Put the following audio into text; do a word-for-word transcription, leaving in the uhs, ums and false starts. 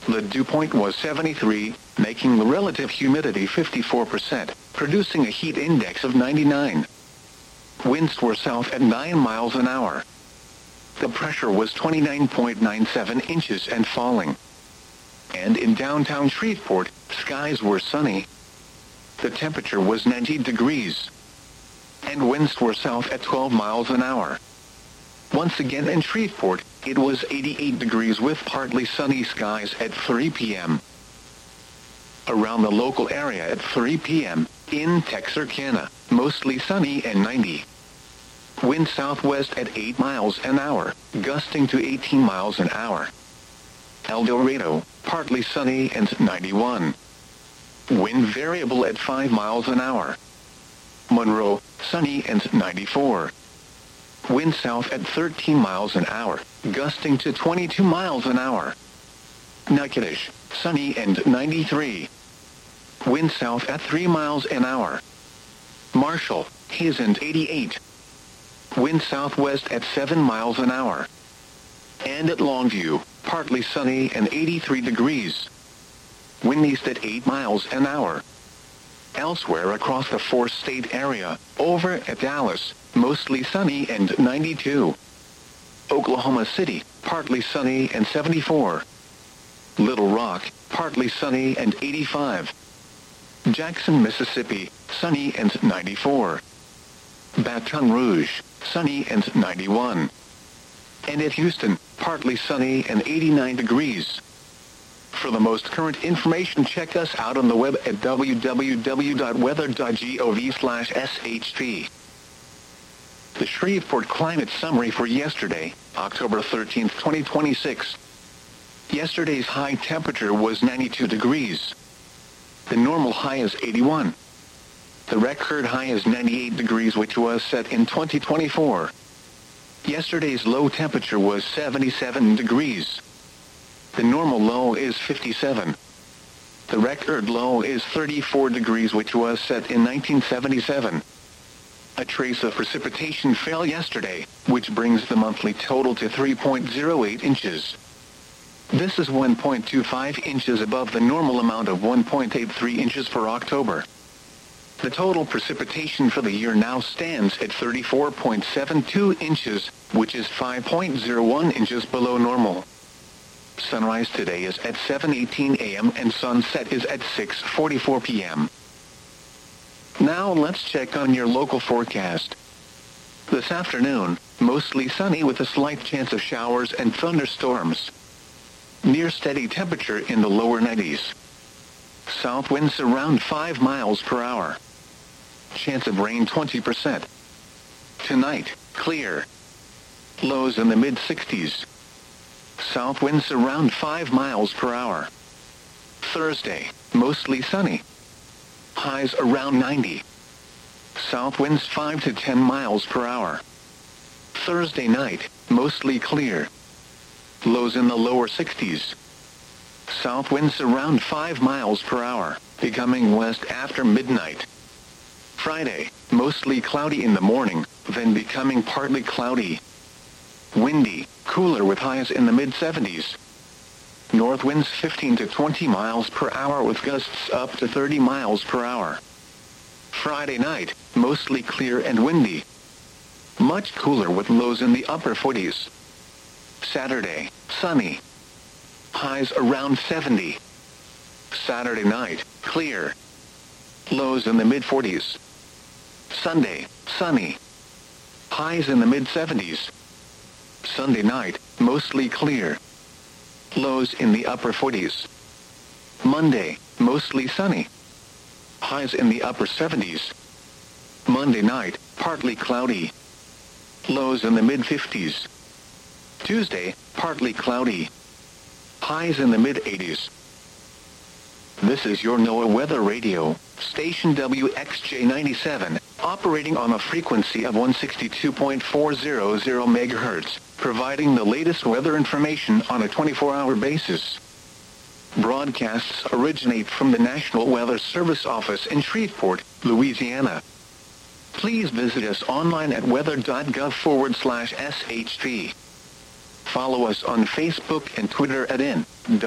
The dew point was seventy-three, making the relative humidity fifty-four percent, producing a heat index of ninety-nine. Winds were south at nine miles an hour. The pressure was twenty-nine point nine seven inches and falling. And in downtown Shreveport, skies were sunny. The temperature was ninety degrees. And winds were south at twelve miles an hour. Once again in Shreveport, it was eighty-eight degrees with partly sunny skies at three p.m. Around the local area at three p.m., in Texarkana, mostly sunny and ninety. Wind southwest at eight miles an hour, gusting to eighteen miles an hour. El Dorado, partly sunny and ninety-one. Wind variable at five miles an hour. Monroe, sunny and ninety-four. Wind south at thirteen miles an hour, gusting to twenty-two miles an hour. Natchitoches, sunny and ninety-three. Wind south at three miles an hour. Marshall, hazy and eighty-eight. Wind southwest at seven miles an hour. And at Longview, partly sunny and eighty-three degrees. Wind east at eight miles an hour. Elsewhere across the four-state area, over at Dallas, mostly sunny and ninety-two. Oklahoma City, partly sunny and seventy-four. Little Rock, partly sunny and eighty-five. Jackson, Mississippi, sunny and ninety-four. Baton Rouge, sunny and ninety-one. And at Houston, partly sunny and eighty-nine degrees. For the most current information, check us out on the web at w w w dot weather dot gov slash s h p. The Shreveport Climate Summary for yesterday, October thirteenth, twenty twenty-six. Yesterday's high temperature was ninety-two degrees. The normal high is eighty-one. The record high is ninety-eight degrees, which was set in twenty twenty-four. Yesterday's low temperature was seventy-seven degrees. The normal low is fifty-seven. The record low is thirty-four degrees, which was set in nineteen seventy-seven. A trace of precipitation fell yesterday, which brings the monthly total to three point zero eight inches. This is one point two five inches above the normal amount of one point eight three inches for October. The total precipitation for the year now stands at thirty-four point seven two inches, which is five point zero one inches below normal. Sunrise today is at seven eighteen a m and sunset is at six forty-four p m Now let's check on your local forecast. This afternoon, mostly sunny with a slight chance of showers and thunderstorms. Near steady temperature in the lower nineties. South winds around five miles per hour. Chance of rain twenty percent. Tonight, clear. Lows in the mid sixties. South winds around five miles per hour. Thursday, mostly sunny. Highs around ninety. South winds five to ten miles per hour. Thursday night, mostly clear. Lows in the lower sixties. South winds around five miles per hour, becoming west after midnight. Friday, mostly cloudy in the morning, then becoming partly cloudy. Windy, cooler with highs in the mid seventies. North winds fifteen to twenty miles per hour with gusts up to thirty miles per hour. Friday night, mostly clear and windy. Much cooler with lows in the upper forties. Saturday, sunny. Highs around seventy. Saturday night, clear. Lows in the mid forties. Sunday, sunny. Highs in the mid seventies. Sunday night, mostly clear. Lows in the upper forties. Monday, mostly sunny. Highs in the upper seventies. Monday night, partly cloudy. Lows in the mid fifties. Tuesday, partly cloudy. Highs in the mid eighties. This is your NOAA Weather Radio, station W X J ninety-seven, operating on a frequency of one sixty-two point four hundred megahertz, providing the latest weather information on a twenty-four hour basis. Broadcasts originate from the National Weather Service office in Shreveport, Louisiana. Please visit us online at weather.gov forward slash SHP. Follow us on Facebook and Twitter at N.